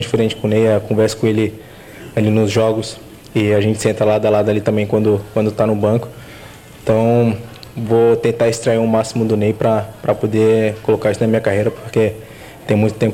diferente com o Ney, converso com ele ali nos jogos e a gente senta lado a lado ali também quando tá no banco. Então, vou tentar extrair o máximo do Ney para poder colocar isso na minha carreira, porque tem muito tempo